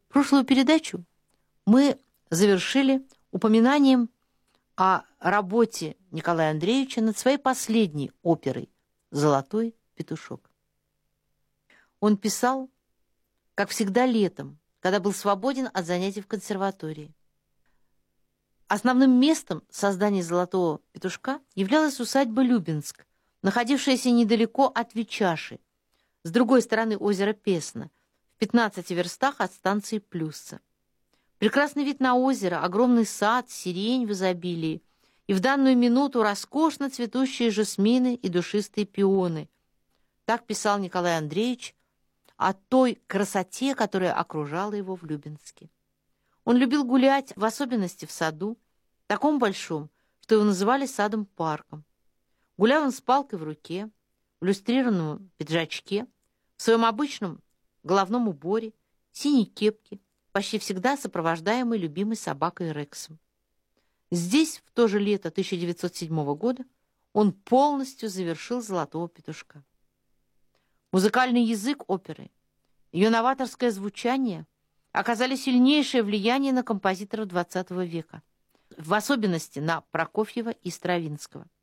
Прошлую передачу мы завершили упоминанием о работе Николая Андреевича над своей последней оперой «Золотой петушок». Он писал, как всегда, летом, когда был свободен от занятий в консерватории. Основным местом создания «Золотого петушка» являлась усадьба Любинск, находившаяся недалеко от Вичаши, с другой стороны озера Песна, в 15 верстах от станции Плюсса. Прекрасный вид на озеро, огромный сад, сирень в изобилии, и в данную минуту роскошно цветущие жасмины и душистые пионы. Так писал Николай Андреевич о той красоте, которая окружала его в Любинске. Он любил гулять, в особенности в саду, таком большом, что его называли садом-парком. Гулял он с палкой в руке, в люстрированном пиджачке, в своем обычном головном уборе, синей кепке, почти всегда сопровождаемый любимой собакой Рексом. Здесь, в то же лето 1907 года, он полностью завершил «Золотого петушка». Музыкальный язык оперы, ее новаторское звучание оказали сильнейшее влияние на композиторов XX века, в особенности на Прокофьева и Стравинского.